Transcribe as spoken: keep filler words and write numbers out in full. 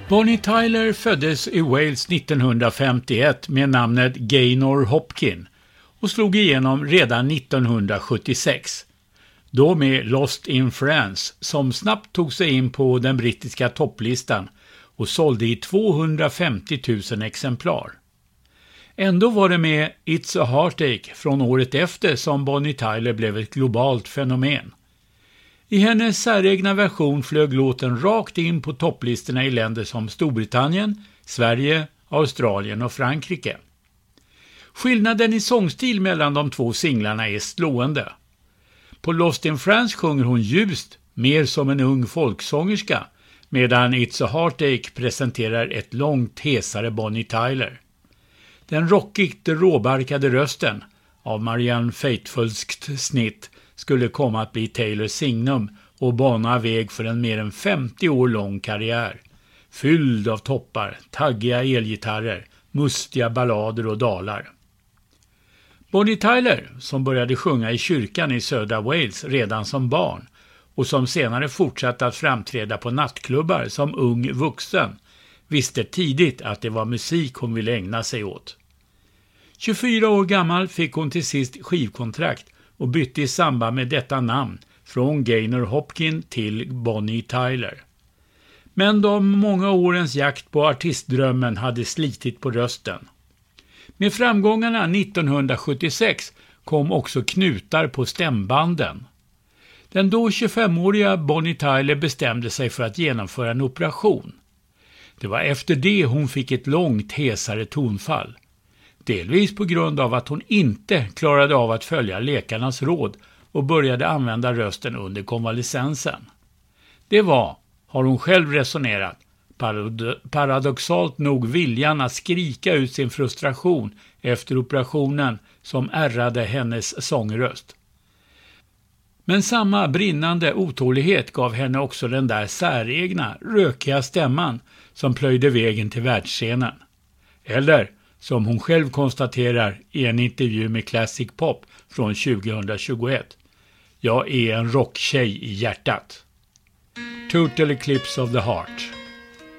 Bonnie Tyler föddes i Wales nittonhundrafemtioett med namnet Gaynor Hopkin och slog igenom redan nittonhundrasjuttiosex. Då med Lost in France som snabbt tog sig in på den brittiska topplistan och sålde i tvåhundrafemtio tusen exemplar. Ändå var det med It's a Heartache från året efter som Bonnie Tyler blev ett globalt fenomen. I hennes säregna version flög låten rakt in på topplistorna i länder som Storbritannien, Sverige, Australien och Frankrike. Skillnaden i sångstil mellan de två singlarna är slående. På Lost in France sjunger hon ljust, mer som en ung folksångerska, medan It's a Heartache presenterar ett långt hesare Bonnie Tyler. Den rockigt råbarkade rösten av Marianne Faithfullskt snitt skulle komma att bli Taylors signum och bana väg för en mer än femtio år lång karriär. Fylld av toppar, taggiga elgitarrer, mustiga ballader och dalar. Bonnie Tyler, som började sjunga i kyrkan i södra Wales redan som barn och som senare fortsatte att framträda på nattklubbar som ung vuxen, visste tidigt att det var musik hon ville ägna sig åt. tjugofyra år gammal fick hon till sist skivkontrakt och bytte i samband med detta namn från Gaynor Hopkin till Bonnie Tyler. Men de många årens jakt på artistdrömmen hade slitit på rösten. Med framgångarna nittonhundrasjuttiosex kom också knutar på stämbanden. Den då tjugofemåriga Bonnie Tyler bestämde sig för att genomföra en operation. Det var efter det hon fick ett långt hesare tonfall. Delvis på grund av att hon inte klarade av att följa läkarnas råd och började använda rösten under konvalescensen. Det var, har hon själv resonerat, parad- paradoxalt nog viljan att skrika ut sin frustration efter operationen som ärrade hennes sångröst. Men samma brinnande otålighet gav henne också den där säregna, rökiga stämman som plöjde vägen till världsscenen. Eller, som hon själv konstaterar i en intervju med Classic Pop från tjugohundratjugoett, jag är en rocktjej i hjärtat. Total Eclipse of the Heart.